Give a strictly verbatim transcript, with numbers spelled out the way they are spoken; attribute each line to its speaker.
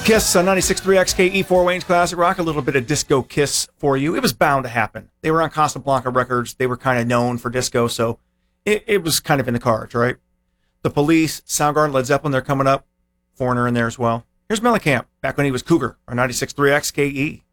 Speaker 1: Kiss on ninety-six point three X K E, Fort Wayne's Classic Rock. A little bit of disco Kiss for you. It was bound to happen. They were on Casablanca Records. They were kind of known for disco, so it, it was kind of in the cards, right? The Police, Soundgarden, Led Zeppelin, they're coming up. Foreigner in there as well. Here's Mellencamp, back when he was Cougar on ninety-six point three X K E.